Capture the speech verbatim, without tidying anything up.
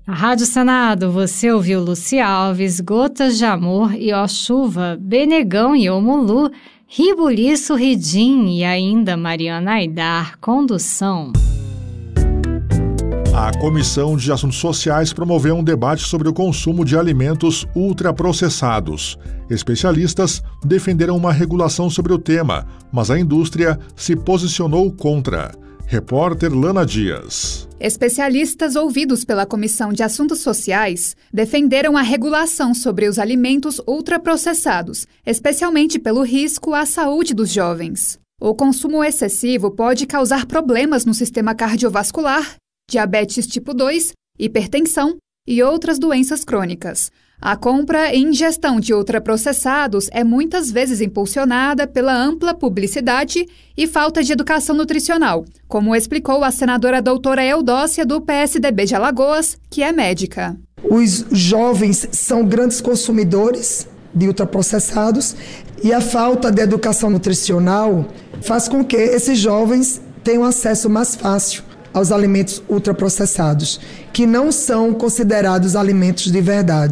Na Rádio Senado, você ouviu Luci Alves, Gotas de Amor e Ó Chuva, Benegão e Omulu, Ribuliço Ridim e ainda Mariana Aidar, Condução. A Comissão de Assuntos Sociais promoveu um debate sobre o consumo de alimentos ultraprocessados. Especialistas defenderam uma regulação sobre o tema, mas a indústria se posicionou contra. Repórter Lana Dias. Especialistas ouvidos pela Comissão de Assuntos Sociais defenderam a regulação sobre os alimentos ultraprocessados, especialmente pelo risco à saúde dos jovens. O consumo excessivo pode causar problemas no sistema cardiovascular, diabetes tipo dois, hipertensão e outras doenças crônicas. A compra e ingestão de ultraprocessados é muitas vezes impulsionada pela ampla publicidade e falta de educação nutricional, como explicou a senadora doutora Eudócia do P S D B de Alagoas, que é médica. Os jovens são grandes consumidores de ultraprocessados e a falta de educação nutricional faz com que esses jovens tenham acesso mais fácil aos alimentos ultraprocessados, que não são considerados alimentos de verdade.